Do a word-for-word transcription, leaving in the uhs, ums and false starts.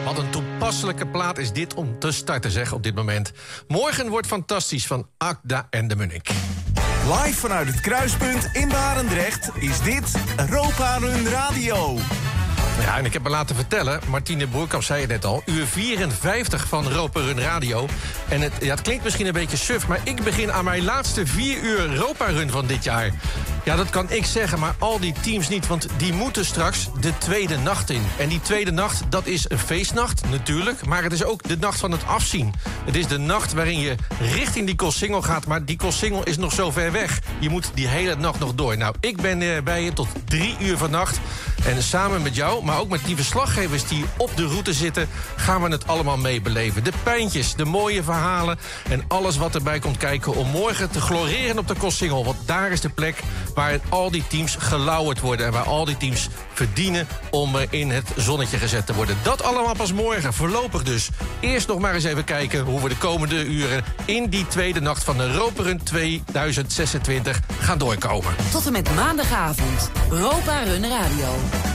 Wat een toepasselijke plaat is dit om te starten, zeg, op dit moment. Morgen wordt fantastisch van Agda en de Munnik. Live vanuit het Kruispunt in Barendrecht is dit Europa Run Radio. Ja, en ik heb me laten vertellen, Martine Boerkamp zei het net al, uur vierenvijftig van Europa Run Radio. En het, ja, het klinkt misschien een beetje suf, maar ik begin aan mijn laatste vier uur Europa Run van dit jaar. Ja, dat kan ik zeggen, maar al die teams niet, want die moeten straks de tweede nacht in. En die tweede nacht, dat is een feestnacht, natuurlijk, maar het is ook de nacht van het afzien. Het is de nacht waarin je richting die Koolsingel gaat, maar die Koolsingel is nog zo ver weg. Je moet die hele nacht nog door. Nou, ik ben uh, bij je tot drie uur vannacht. En samen met jou, maar ook met die verslaggevers die op de route zitten, gaan we het allemaal meebeleven. De pijntjes, de mooie verhalen en alles wat erbij komt kijken om morgen te gloreren op de Koolsingel. Want daar is de plek waar al die teams gelauwerd worden en waar al die teams verdienen om in het zonnetje gezet te worden. Dat allemaal pas morgen, voorlopig dus. Eerst nog maar eens even kijken hoe we de komende uren in die tweede nacht van de Europa Run tweeduizend zesentwintig gaan doorkomen. Tot en met maandagavond, Europa Run Radio.